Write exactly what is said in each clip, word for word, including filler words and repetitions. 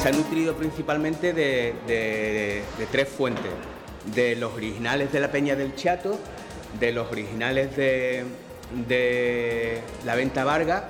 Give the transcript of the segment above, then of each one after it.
se ha nutrido principalmente de, de, de tres fuentes: de los originales de la Peña del Chato, de los originales de, de la Venta Vargas.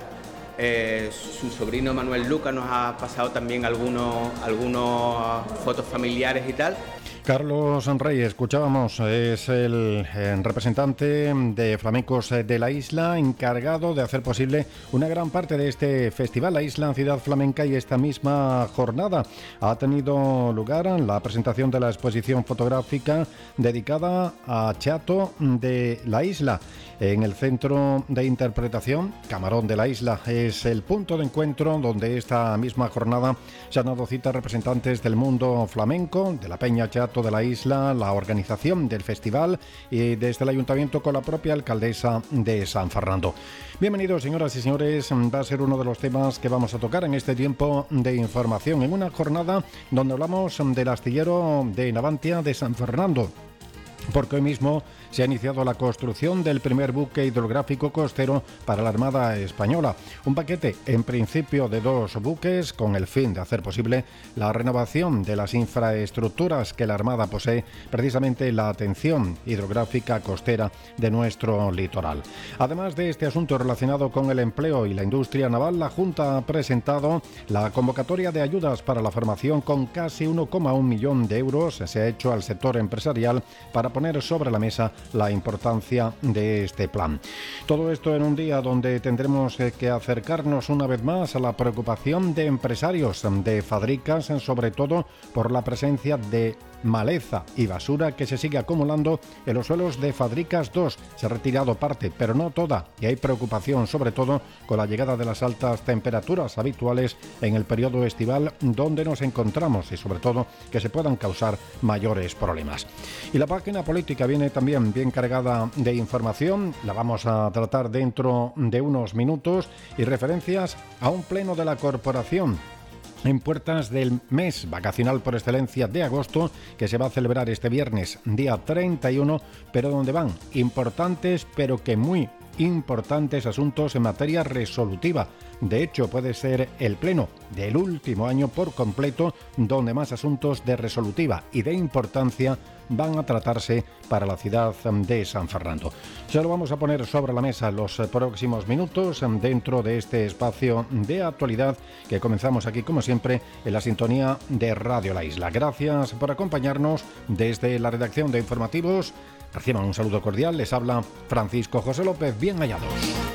Eh, su sobrino Manuel Luca nos ha pasado también algunos, algunos fotos familiares y tal. Carlos Reyes, escuchábamos, es el, el representante de Flamencos de la isla, encargado de hacer posible una gran parte de este festival, la Isla Ciudad Flamenca, y esta misma jornada ha tenido lugar la presentación de la exposición fotográfica dedicada a Chato de la Isla. En el centro de interpretación, Camarón de la Isla, es el punto de encuentro donde esta misma jornada se han dado cita representantes del mundo flamenco, de la Peña Chato de la Isla, la organización del festival y desde el ayuntamiento con la propia alcaldesa de San Fernando. Bienvenidos, señoras y señores, va a ser uno de los temas que vamos a tocar en este tiempo de información, en una jornada donde hablamos del astillero de Navantia de San Fernando, porque hoy mismo se ha iniciado la construcción del primer buque hidrográfico costero para la Armada Española. Un paquete, en principio, de dos buques con el fin de hacer posible la renovación de las infraestructuras que la Armada posee, precisamente la atención hidrográfica costera de nuestro litoral. Además de este asunto relacionado con el empleo y la industria naval, la Junta ha presentado la convocatoria de ayudas para la formación con casi uno coma uno millón de euros. Se ha hecho al sector empresarial para poner sobre la mesa la importancia de este plan. Todo esto en un día donde tendremos que acercarnos una vez más a la preocupación de empresarios de Fadricas, sobre todo por la presencia de maleza y basura que se sigue acumulando en los suelos de Fadricas dos. Se ha retirado parte, pero no toda, y hay preocupación sobre todo con la llegada de las altas temperaturas habituales en el periodo estival donde nos encontramos, y sobre todo que se puedan causar mayores problemas. Y la página política viene también bien cargada de información, la vamos a tratar dentro de unos minutos, y referencias a un pleno de la corporación en puertas del mes vacacional por excelencia de agosto, que se va a celebrar este viernes, día treinta y uno, pero donde van importantes, pero que muy importantes asuntos en materia resolutiva. De hecho, puede ser el pleno del último año por completo donde más asuntos de resolutiva y de importancia van a tratarse para la ciudad de San Fernando. Se lo vamos a poner sobre la mesa los próximos minutos dentro de este espacio de actualidad que comenzamos aquí, como siempre, en la sintonía de Radio La Isla. Gracias por acompañarnos desde la redacción de Informativos. Reciban un saludo cordial, les habla Francisco José López, bien hallados.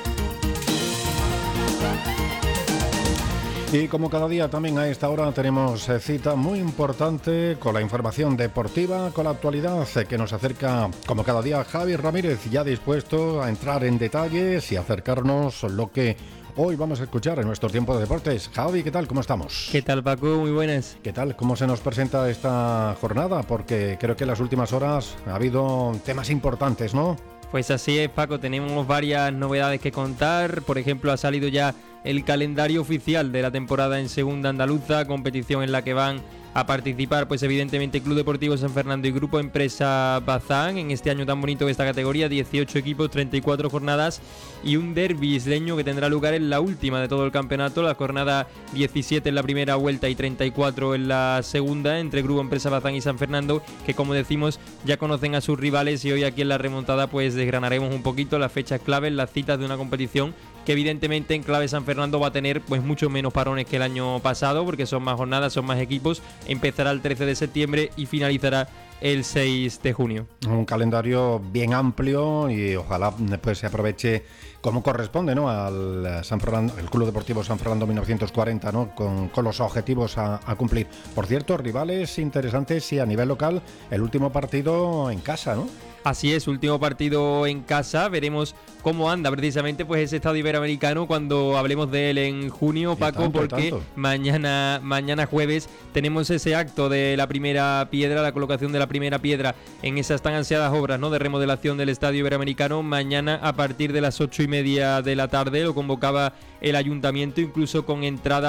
Y como cada día también a esta hora tenemos cita muy importante con la información deportiva, con la actualidad que nos acerca como cada día Javi Ramírez, ya dispuesto a entrar en detalles y acercarnos lo que hoy vamos a escuchar en nuestro tiempo de deportes. Javi, ¿qué tal? ¿Cómo estamos? ¿Qué tal, Paco? Muy buenas. ¿Qué tal? ¿Cómo se nos presenta esta jornada? Porque creo que en las últimas horas ha habido temas importantes, ¿no? Pues así es, Paco, tenemos varias novedades que contar. Por ejemplo, ha salido ya el calendario oficial de la temporada en Segunda Andaluza, competición en la que van a participar, pues evidentemente Club Deportivo San Fernando y Grupo Empresa Bazán, en este año tan bonito de esta categoría, dieciocho equipos, treinta y cuatro jornadas y un derbi isleño que tendrá lugar en la última de todo el campeonato, la jornada diecisiete en la primera vuelta y treinta y cuatro en la segunda, entre Grupo Empresa Bazán y San Fernando, que como decimos ya conocen a sus rivales, y hoy aquí en la remontada pues desgranaremos un poquito las fechas claves, las citas de una competición que evidentemente en clave San Fernando va a tener pues mucho menos parones que el año pasado, porque son más jornadas, son más equipos. Empezará el trece de septiembre y finalizará el seis de junio. Un calendario bien amplio y ojalá pues se aproveche como corresponde, ¿no?, al San Fernando, el Club Deportivo San Fernando mil novecientos cuarenta, ¿no?, con, con los objetivos a, a cumplir. Por cierto, rivales interesantes y a nivel local, el último partido en casa, ¿no? Así es, último partido en casa, veremos cómo anda precisamente pues ese estadio iberoamericano cuando hablemos de él en junio, Paco, tanto, porque tanto. mañana mañana jueves tenemos ese acto de la primera piedra, la colocación de la primera piedra en esas tan ansiadas obras, ¿no?, de remodelación del estadio iberoamericano. Mañana a partir de las ocho y media de la tarde lo convocaba el ayuntamiento, incluso con entrada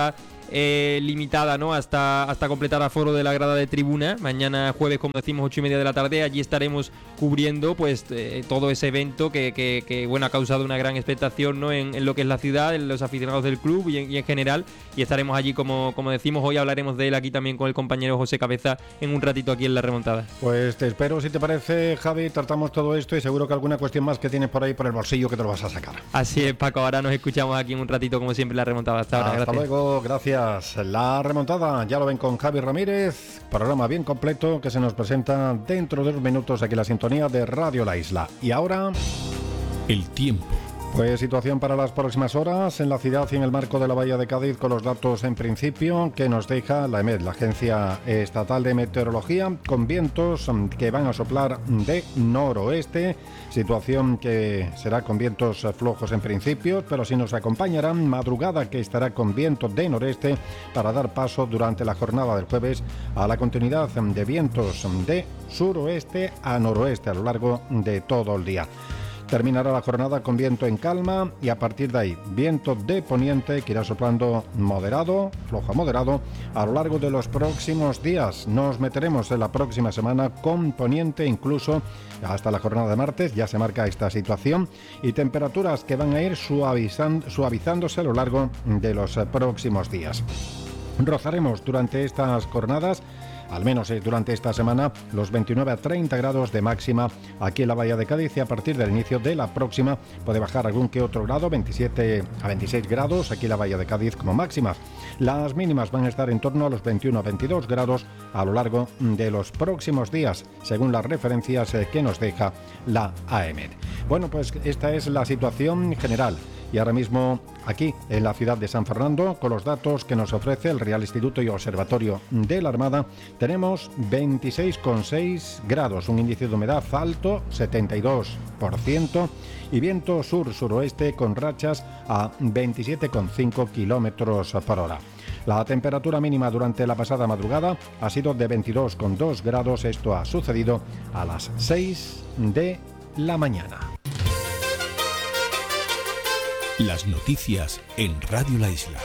eh, limitada, ¿no? Hasta, hasta completar aforo de la grada de tribuna. Mañana jueves, como decimos, ocho y media de la tarde, allí estaremos cubriendo pues eh, todo ese evento que, que, que bueno, ha causado una gran expectación, ¿no? En, en lo que es la ciudad, en los aficionados del club y en, y en general. Y estaremos allí, como, como decimos, hoy hablaremos de él aquí también con el compañero José Cabeza en un ratito aquí en La Remontada. Pues te espero, si te parece, Javi, tratamos todo esto y seguro que alguna cuestión más que tienes por ahí por el bolsillo que te lo vas a sacar. Así es, Paco, ahora nos escuchamos aquí en un ratito, como siempre, La Remontada. Hasta ahora, Hasta gracias. luego, gracias. La Remontada, ya lo ven con Javi Ramírez, programa bien completo que se nos presenta dentro de unos minutos aquí en la sintonía de Radio La Isla. Y ahora... El tiempo. Pues situación para las próximas horas en la ciudad y en el marco de la Bahía de Cádiz, con los datos en principio que nos deja la EMET, la Agencia Estatal de Meteorología, con vientos que van a soplar de noroeste, situación que será con vientos flojos en principio, pero sí nos acompañarán madrugada que estará con viento de noreste para dar paso durante la jornada del jueves a la continuidad de vientos de suroeste a noroeste a lo largo de todo el día. Terminará la jornada con viento en calma y a partir de ahí viento de poniente que irá soplando moderado, flojo a moderado a lo largo de los próximos días. Nos meteremos en la próxima semana con poniente incluso hasta la jornada de martes, ya se marca esta situación, y temperaturas que van a ir suavizando, suavizándose a lo largo de los próximos días. Rozaremos durante estas jornadas, al menos durante esta semana, los veintinueve a treinta grados de máxima aquí en la Bahía de Cádiz, y a partir del inicio de la próxima puede bajar algún que otro grado, veintisiete a veintiséis grados aquí en la Bahía de Cádiz como máximas. Las mínimas van a estar en torno a los veintiuno a veintidós grados a lo largo de los próximos días, según las referencias que nos deja la AEMET. Bueno, pues esta es la situación general. Y ahora mismo aquí en la ciudad de San Fernando, con los datos que nos ofrece el Real Instituto y Observatorio de la Armada, tenemos veintiséis coma seis grados, un índice de humedad alto, setenta y dos por ciento, y viento sur-suroeste con rachas a veintisiete coma cinco kilómetros por hora. La temperatura mínima durante la pasada madrugada ha sido de veintidós coma dos grados, esto ha sucedido a las seis de la mañana. Las noticias en Radio La Isla.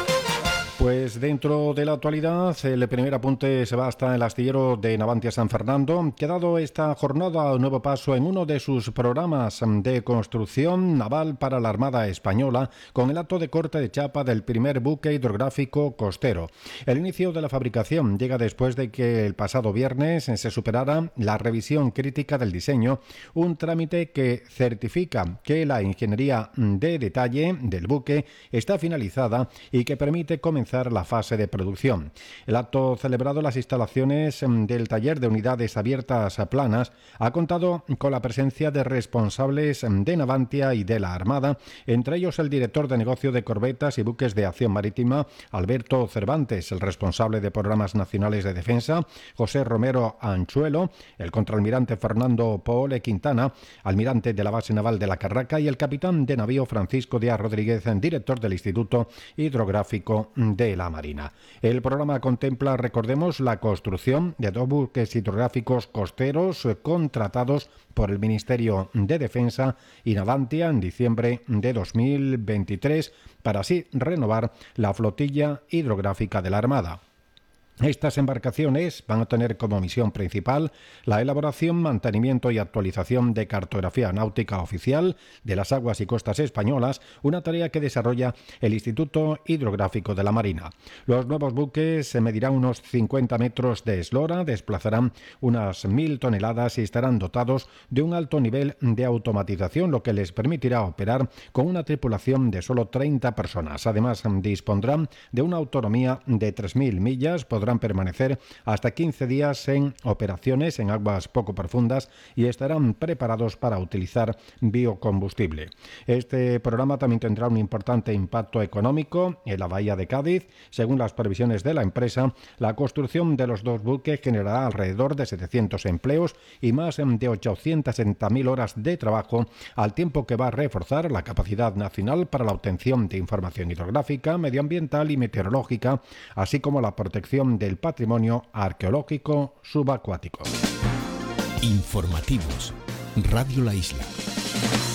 Pues dentro de la actualidad, el primer apunte se va hasta el astillero de Navantia San Fernando, que ha dado esta jornada un nuevo paso en uno de sus programas de construcción naval para la Armada Española, con el acto de corte de chapa del primer buque hidrográfico costero. El inicio de la fabricación llega después de que el pasado viernes se superara la revisión crítica del diseño, un trámite que certifica que la ingeniería de detalle del buque está finalizada y que permite comenzar la fase de producción. El acto celebrado en las instalaciones del taller de unidades abiertas planas ha contado con la presencia de responsables de Navantia y de la Armada, entre ellos el director de negocio de corbetas y buques de acción marítima, Alberto Cervantes, el responsable de programas nacionales de defensa, José Romero Anchuelo, el contraalmirante Fernando Poole Quintana, almirante de la base naval de la Carraca, y el capitán de navío Francisco Díaz Rodríguez, director del Instituto Hidrográfico de la Marina. El programa contempla, recordemos, la construcción de dos buques hidrográficos costeros contratados por el Ministerio de Defensa y Navantia en diciembre de dos mil veintitrés para así renovar la flotilla hidrográfica de la Armada. Estas embarcaciones van a tener como misión principal la elaboración, mantenimiento y actualización de cartografía náutica oficial de las aguas y costas españolas, una tarea que desarrolla el Instituto Hidrográfico de la Marina. Los nuevos buques se medirán unos cincuenta metros de eslora, desplazarán unas mil toneladas y estarán dotados de un alto nivel de automatización, lo que les permitirá operar con una tripulación de solo treinta personas. Además, dispondrán de una autonomía de tres mil millas, podrán permanecer hasta quince días en operaciones en aguas poco profundas y estarán preparados para utilizar biocombustible. Este programa también tendrá un importante impacto económico en la Bahía de Cádiz. Según las previsiones de la empresa, la construcción de los dos buques generará alrededor de setecientos empleos y más de ochocientas sesenta mil horas de trabajo, al tiempo que va a reforzar la capacidad nacional para la obtención de información hidrográfica, medioambiental y meteorológica, así como la protección del patrimonio arqueológico subacuático. Informativos. Radio La Isla.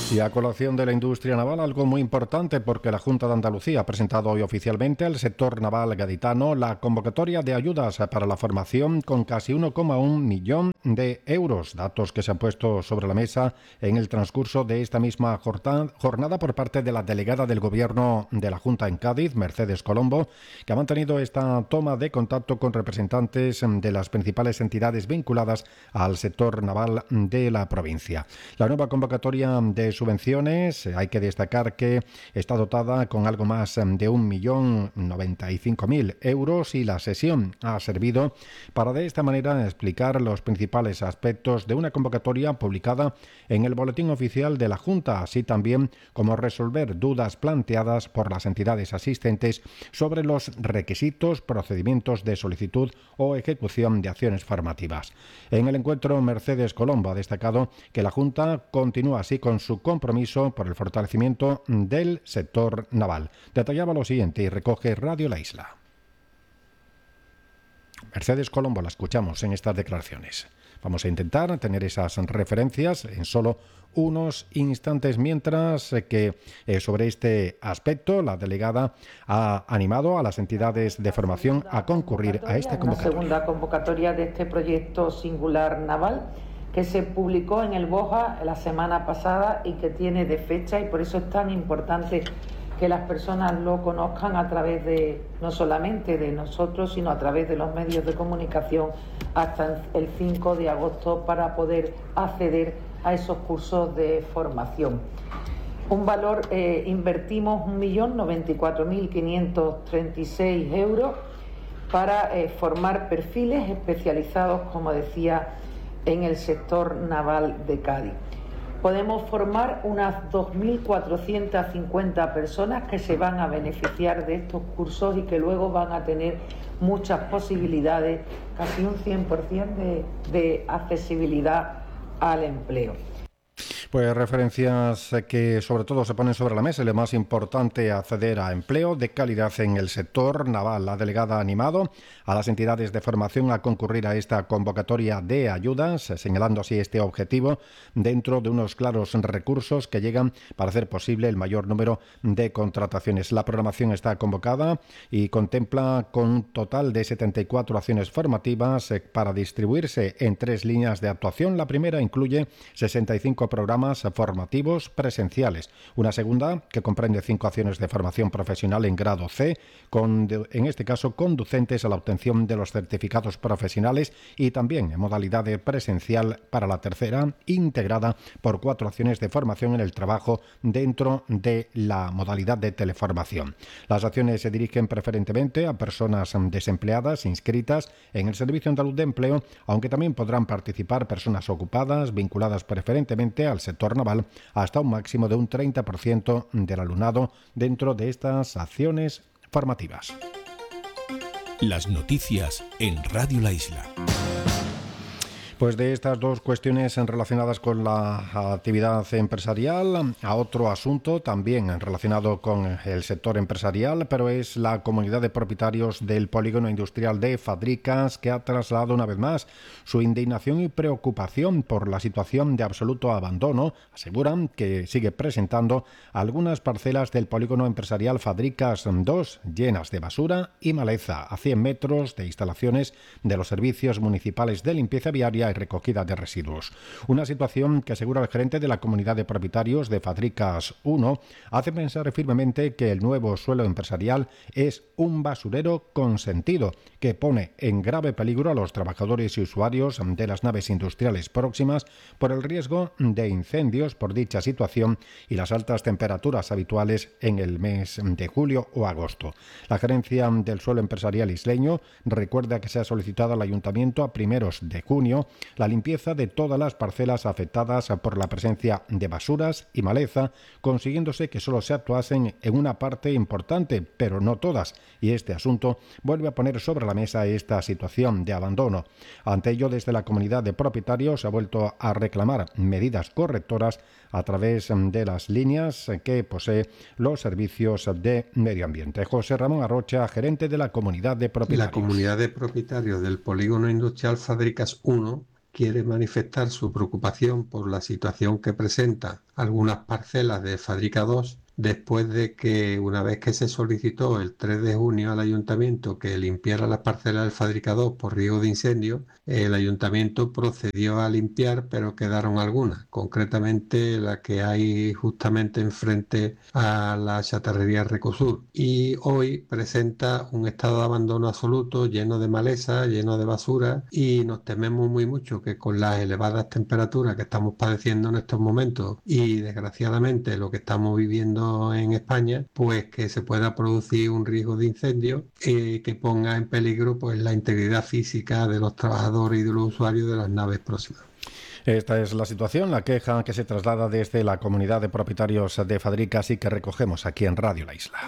Y a colación de la industria naval, algo muy importante, porque la Junta de Andalucía ha presentado hoy oficialmente al sector naval gaditano la convocatoria de ayudas para la formación con casi uno coma uno millón de euros, datos que se han puesto sobre la mesa en el transcurso de esta misma jornada por parte de la delegada del Gobierno de la Junta en Cádiz, Mercedes Colombo, que ha mantenido esta toma de contacto con representantes de las principales entidades vinculadas al sector naval de la provincia. La nueva convocatoria de subvenciones, hay que destacar que está dotada con algo más de un millón noventa y cinco mil euros y la sesión ha servido para de esta manera explicar los principales aspectos de una convocatoria publicada en el Boletín Oficial de la Junta, así también como resolver dudas planteadas por las entidades asistentes sobre los requisitos, procedimientos de solicitud o ejecución de acciones formativas. En el encuentro, Mercedes Colombo ha destacado que la Junta continúa así con su compromiso por el fortalecimiento del sector naval. Detallaba lo siguiente y recoge Radio La Isla. Mercedes Colombo la escuchamos en estas declaraciones. Vamos a intentar tener esas referencias en solo unos instantes, mientras que eh, sobre este aspecto la delegada ha animado a las entidades de formación a concurrir a esta convocatoria. La segunda convocatoria de este proyecto singular naval que se publicó en el BOJA la semana pasada y que tiene de fecha, y por eso es tan importante que las personas lo conozcan a través de, no solamente de nosotros, sino a través de los medios de comunicación hasta el cinco de agosto para poder acceder a esos cursos de formación. Un valor, eh, invertimos un millón noventa y cuatro mil quinientos treinta y seis euros para eh, formar perfiles especializados, como decía, en el sector naval de Cádiz. Podemos formar unas dos mil cuatrocientas cincuenta personas que se van a beneficiar de estos cursos y que luego van a tener muchas posibilidades, casi un cien por ciento de, de accesibilidad al empleo. Pues referencias que sobre todo se ponen sobre la mesa. Lo más importante, acceder a empleo de calidad en el sector naval. La delegada ha animado a las entidades de formación a concurrir a esta convocatoria de ayudas, señalando así este objetivo dentro de unos claros recursos que llegan para hacer posible el mayor número de contrataciones. La programación está convocada y contempla con un total de setenta y cuatro acciones formativas para distribuirse en tres líneas de actuación. La primera incluye sesenta y cinco programas formativos presenciales. Una segunda que comprende cinco acciones de formación profesional en grado C, con, en este caso conducentes a la obtención de los certificados profesionales, y también en modalidad de presencial para la tercera, integrada por cuatro acciones de formación en el trabajo dentro de la modalidad de teleformación. Las acciones se dirigen preferentemente a personas desempleadas inscritas en el Servicio Andaluz de Empleo, aunque también podrán participar personas ocupadas vinculadas preferentemente al sector naval, hasta un máximo de un treinta por ciento del alumnado dentro de estas acciones formativas. Las noticias en Radio La Isla. Pues de estas dos cuestiones relacionadas con la actividad empresarial, a otro asunto también relacionado con el sector empresarial, pero es la comunidad de propietarios del polígono industrial de Fadricas, que ha trasladado una vez más su indignación y preocupación por la situación de absoluto abandono. Aseguran que sigue presentando algunas parcelas del polígono empresarial Fadricas dos llenas de basura y maleza, a cien metros de instalaciones de los servicios municipales de limpieza viaria y recogida de residuos. Una situación que, asegura el gerente de la comunidad de propietarios de Fadricas uno, hace pensar firmemente que el nuevo suelo empresarial es un basurero consentido que pone en grave peligro a los trabajadores y usuarios de las naves industriales próximas por el riesgo de incendios por dicha situación y las altas temperaturas habituales en el mes de julio o agosto. La gerencia del suelo empresarial isleño recuerda que se ha solicitado al ayuntamiento a primeros de junio la limpieza de todas las parcelas afectadas por la presencia de basuras y maleza, consiguiéndose que solo se actuasen en una parte importante, pero no todas, y este asunto vuelve a poner sobre la mesa esta situación de abandono. Ante ello, desde la comunidad de propietarios se ha vuelto a reclamar medidas correctoras a través de las líneas que posee los servicios de medio ambiente. José Ramón Arrocha, gerente de la comunidad de propietarios. La comunidad de propietarios del polígono industrial Fadricas uno quiere manifestar su preocupación por la situación que presentan algunas parcelas de Fadrica dos, después de que, una vez que se solicitó el tres de junio al Ayuntamiento que limpiara las parcelas del Fadrica dos por riesgo de incendio, el Ayuntamiento procedió a limpiar, pero quedaron algunas, concretamente la que hay justamente enfrente a la chatarrería Recosur, y hoy presenta un estado de abandono absoluto, lleno de maleza, lleno de basura, y nos tememos muy mucho que con las elevadas temperaturas que estamos padeciendo en estos momentos y desgraciadamente lo que estamos viviendo en España, pues que se pueda producir un riesgo de incendio eh, que ponga en peligro pues la integridad física de los trabajadores y de los usuarios de las naves próximas. Esta es la situación, la queja que se traslada desde la comunidad de propietarios de Fadricas y que recogemos aquí en Radio La Isla.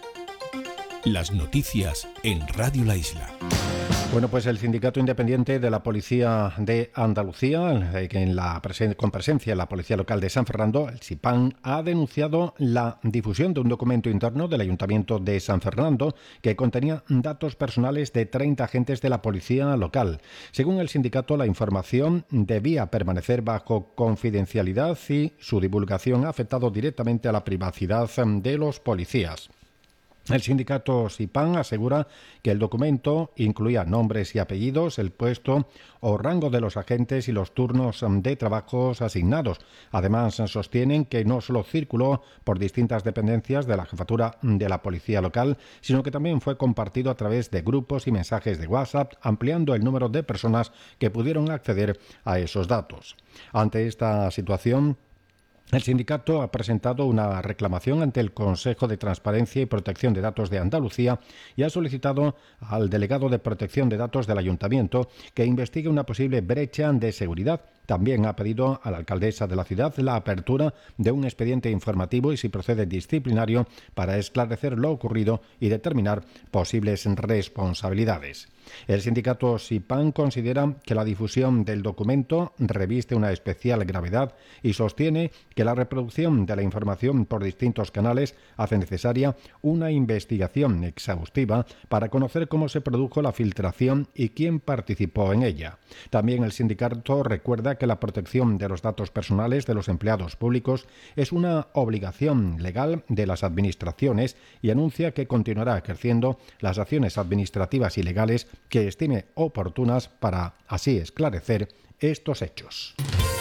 Las noticias en Radio La Isla. Bueno, pues el Sindicato Independiente de la Policía de Andalucía, eh, que en la presen- con presencia en la Policía Local de San Fernando, el SIPAN, ha denunciado la difusión de un documento interno del Ayuntamiento de San Fernando que contenía datos personales de treinta agentes de la Policía Local. Según el sindicato, la información debía permanecer bajo confidencialidad y su divulgación ha afectado directamente a la privacidad de los policías. El sindicato SIPAN asegura que el documento incluía nombres y apellidos, el puesto o rango de los agentes y los turnos de trabajos asignados. Además, sostienen que no solo circuló por distintas dependencias de la jefatura de la policía local, sino que también fue compartido a través de grupos y mensajes de WhatsApp, ampliando el número de personas que pudieron acceder a esos datos. Ante esta situación, el sindicato ha presentado una reclamación ante el Consejo de Transparencia y Protección de Datos de Andalucía y ha solicitado al delegado de Protección de Datos del Ayuntamiento que investigue una posible brecha de seguridad. También ha pedido a la alcaldesa de la ciudad la apertura de un expediente informativo y, si procede, disciplinario para esclarecer lo ocurrido y determinar posibles responsabilidades. El sindicato SIPAN considera que la difusión del documento reviste una especial gravedad y sostiene que la reproducción de la información por distintos canales hace necesaria una investigación exhaustiva para conocer cómo se produjo la filtración y quién participó en ella. También el sindicato recuerda que la protección de los datos personales de los empleados públicos es una obligación legal de las administraciones y anuncia que continuará ejerciendo las acciones administrativas y legales que estime oportunas para así esclarecer estos hechos.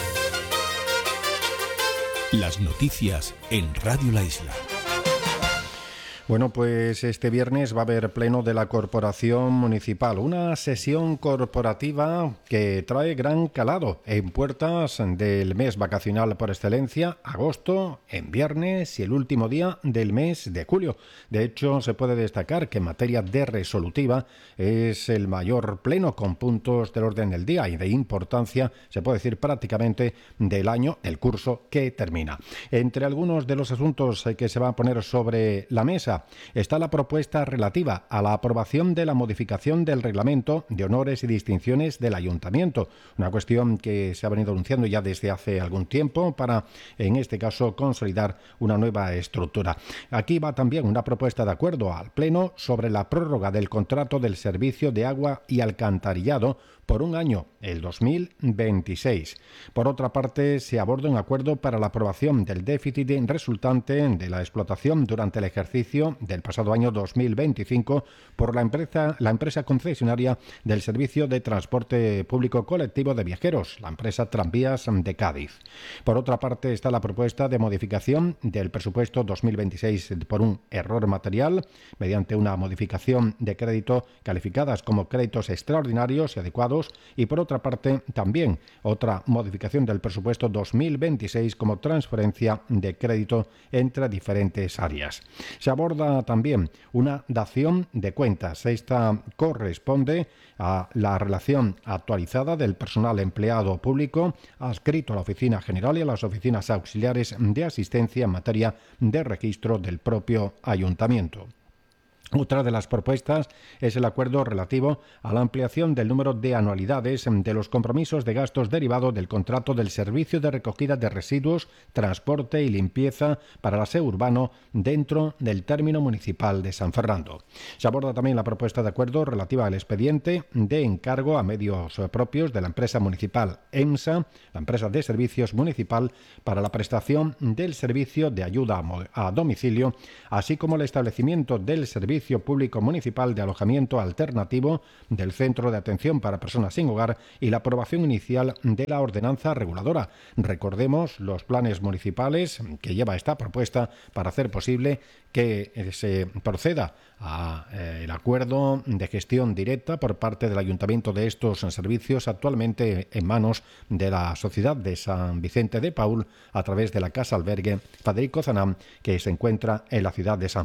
Las noticias en Radio La Isla. Bueno, pues este viernes va a haber pleno de la Corporación Municipal, una sesión corporativa que trae gran calado en puertas del mes vacacional por excelencia, agosto, en viernes y el último día del mes de julio. De hecho, se puede destacar que en materia de resolutiva es el mayor pleno con puntos del orden del día y de importancia, se puede decir prácticamente del año, del curso que termina. Entre algunos de los asuntos que se va a poner sobre la mesa está la propuesta relativa a la aprobación de la modificación del reglamento de honores y distinciones del Ayuntamiento, una cuestión que se ha venido anunciando ya desde hace algún tiempo para, en este caso, consolidar una nueva estructura. Aquí va también una propuesta de acuerdo al Pleno sobre la prórroga del contrato del servicio de agua y alcantarillado por un año, el dos mil veintiséis. Por otra parte, se aborda un acuerdo para la aprobación del déficit resultante de la explotación durante el ejercicio del pasado año dos mil veinticinco por la empresa, la empresa concesionaria del servicio de transporte público colectivo de viajeros, la empresa Tranvías de Cádiz. Por otra parte, está la propuesta de modificación del presupuesto dos mil veintiséis por un error material mediante una modificación de crédito calificadas como créditos extraordinarios y adecuados, y por otra parte también otra modificación del presupuesto dos mil veintiséis como transferencia de crédito entre diferentes áreas. Se aborda también una dación de cuentas. Esta corresponde a la relación actualizada del personal empleado público adscrito a la Oficina General y a las oficinas auxiliares de asistencia en materia de registro del propio Ayuntamiento. Otra de las propuestas es el acuerdo relativo a la ampliación del número de anualidades de los compromisos de gastos derivados del contrato del servicio de recogida de residuos, transporte y limpieza para el aseo urbano dentro del término municipal de San Fernando. Se aborda también la propuesta de acuerdo relativa al expediente de encargo a medios propios de la empresa municipal EMSA, la empresa de servicios municipal, para la prestación del servicio de ayuda a domicilio, así como el establecimiento del servicio público municipal de alojamiento alternativo del Centro de Atención para Personas Sin Hogar y la aprobación inicial de la ordenanza reguladora. Recordemos los planes municipales que lleva esta propuesta para hacer posible que se proceda al acuerdo de gestión directa por parte del Ayuntamiento de estos servicios, actualmente en manos de la Sociedad de San Vicente de Paúl, a través de la Casa Albergue Federico Zanam, que se encuentra en la ciudad de San